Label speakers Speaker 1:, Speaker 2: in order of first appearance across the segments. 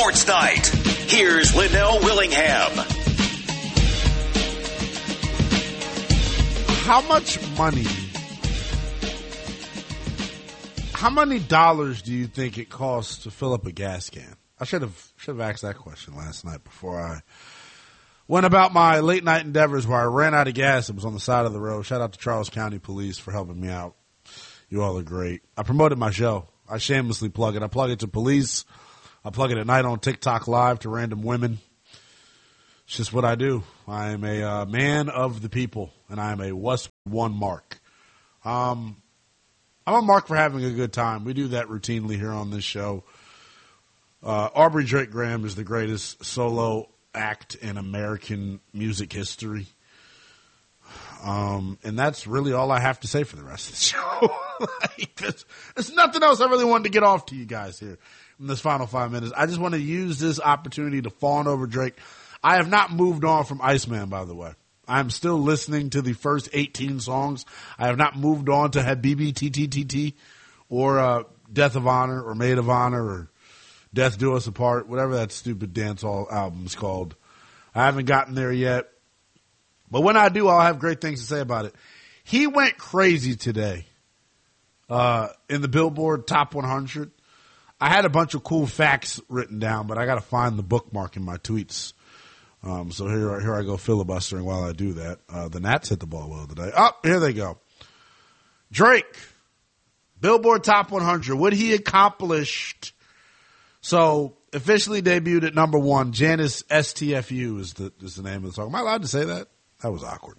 Speaker 1: Sports Night. Here's Linnell Willingham.
Speaker 2: How many dollars do you think it costs to fill up a gas can? I should have asked that question last night before I went about my late night endeavors where I ran out of gas. It was on the side of the road. Shout out to Charles County Police for helping me out. You all are great. I promoted my show. I shamelessly plug it. I plug it to police. I plug it at night on TikTok Live to random women. It's just what I do. I am a man of the people, and I am a West One Mark. I'm a mark for having a good time. We do that routinely here on this show. Aubrey Drake Graham is the greatest solo act in American music history. And that's really all I have to say for the rest of the show. There's nothing else I really wanted to get off to you guys here in this final 5 minutes. I just want to use this opportunity to fawn over Drake. I have not moved on from Iceman, by the way. I'm still listening to the first 18 songs. I have not moved on to Habibi TTTT or Death of Honor or Maid of Honor or Death Do Us Apart, whatever that stupid dancehall album is called. I haven't gotten there yet. But when I do, I'll have great things to say about it. He went crazy today in the Billboard Top 100. I had a bunch of cool facts written down, but I got to find the bookmark in my tweets. So here I go filibustering while I do that. The Nats hit the ball well today. Oh, here they go. Drake, Billboard Top 100. What he accomplished. So officially debuted at number 1. Janice STFU is the name of the song. Am I allowed to say that? That was awkward.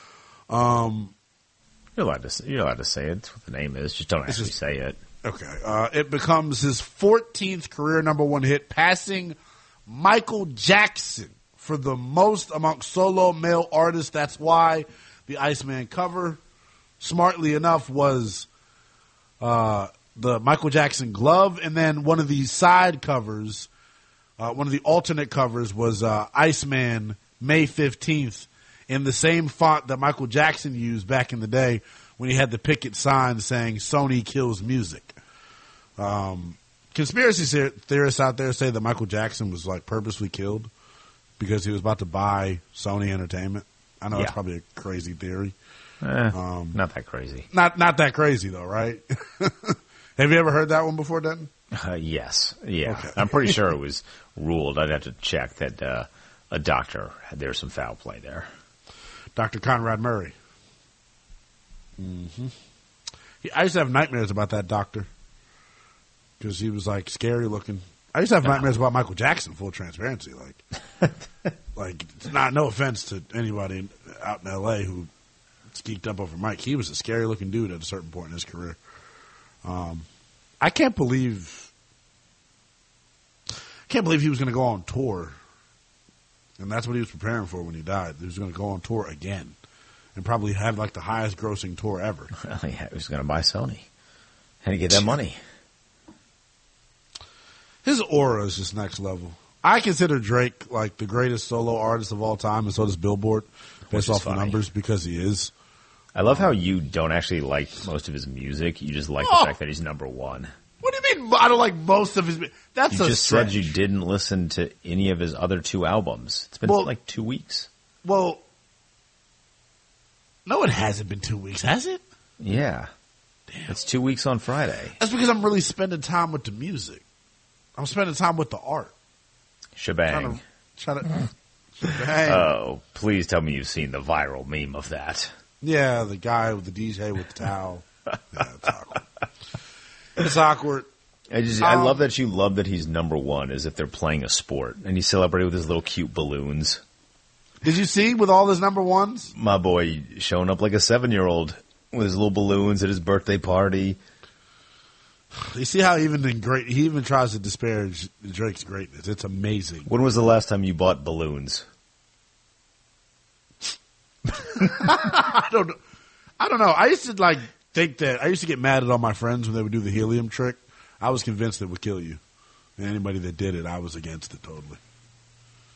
Speaker 3: You're allowed to say it. That's what the name is. Just don't actually say it.
Speaker 2: Okay. It becomes his 14th career number 1 hit, passing Michael Jackson for the most amongst solo male artists. That's why the Iceman cover, smartly enough, was the Michael Jackson glove, and then one of the side covers, one of the alternate covers was Iceman May 15th in the same font that Michael Jackson used back in the day when he had the picket sign saying Sony kills music. Conspiracy theorists out there say that Michael Jackson was like purposely killed because he was about to buy Sony Entertainment. I know it's probably a crazy theory.
Speaker 3: Not that crazy.
Speaker 2: Not that crazy though, right? Have you ever heard that one before, Denton?
Speaker 3: Yes. Yeah.
Speaker 2: Okay.
Speaker 3: I'm pretty sure it was ruled. I'd have to check that a doctor had there some foul play there.
Speaker 2: Dr. Conrad Murray. Mm-hmm. I used to have nightmares about that doctor because he was like scary looking. I used to have nightmares about Michael Jackson, full transparency. Like it's not, no offense to anybody out in L.A. who geeked up over Mike. He was a scary looking dude at a certain point in his career. I can't believe he was going to go on tour. And that's what he was preparing for when he died. He was going to go on tour again and probably have like the highest grossing tour ever.
Speaker 3: Well, yeah, he was going to buy Sony. Had to get that money.
Speaker 2: His aura is just next level. I consider Drake like the greatest solo artist of all time, and so does Billboard, based off the numbers, because he is.
Speaker 3: I love how you don't actually like most of his music. You just like the fact that he's number 1.
Speaker 2: What do you mean I don't like most of his music? That's
Speaker 3: you just said you didn't listen to any of his other 2 albums. It's been like 2 weeks.
Speaker 2: Well, no, it hasn't been 2 weeks, has it?
Speaker 3: Yeah. Damn. It's 2 weeks on Friday.
Speaker 2: That's because I'm really spending time with the music. I'm spending time with the art.
Speaker 3: Shebang.
Speaker 2: Shebang.
Speaker 3: Oh, please tell me you've seen the viral meme of that.
Speaker 2: Yeah, the guy with the DJ with the towel. Yeah, it's awkward. It's awkward.
Speaker 3: I love that you love that he's number 1 as if they're playing a sport. And he celebrated with his little cute balloons.
Speaker 2: Did you see with all his number 1s?
Speaker 3: My boy showing up like a 7-year-old with his little balloons at his birthday party.
Speaker 2: You see how he even tries to disparage Drake's greatness. It's amazing.
Speaker 3: When was the last time you bought balloons?
Speaker 2: I don't know. I used to think that I used to get mad at all my friends when they would do the helium trick. I was convinced it would kill you. And anybody that did it, I was against it totally.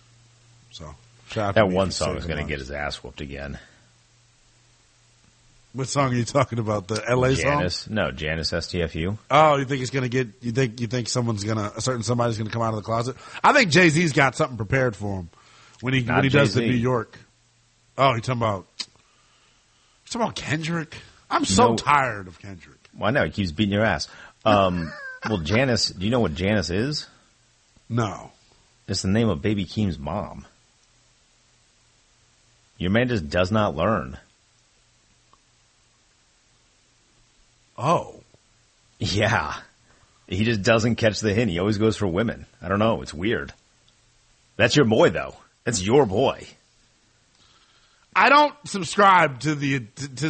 Speaker 2: So, shout out to
Speaker 3: that
Speaker 2: me
Speaker 3: one
Speaker 2: for
Speaker 3: song is
Speaker 2: saving
Speaker 3: going to
Speaker 2: lives.
Speaker 3: get his ass whooped again.
Speaker 2: What song are you talking about? The LA
Speaker 3: Janice.
Speaker 2: song?
Speaker 3: No, Janice STFU.
Speaker 2: Oh, you think it's gonna get? You think somebody's gonna come out of the closet? I think Jay-Z's got something prepared for him when he does the New York. Oh, you're talking about Kendrick? I'm so tired of Kendrick.
Speaker 3: Well, I know he keeps beating your ass. Well, Janice. Do you know what Janice is?
Speaker 2: No.
Speaker 3: It's the name of Baby Keem's mom. Your man just does not learn.
Speaker 2: Oh.
Speaker 3: Yeah. He just doesn't catch the hint. He always goes for women. I don't know. It's weird. That's your boy, though. That's your boy.
Speaker 2: I don't subscribe to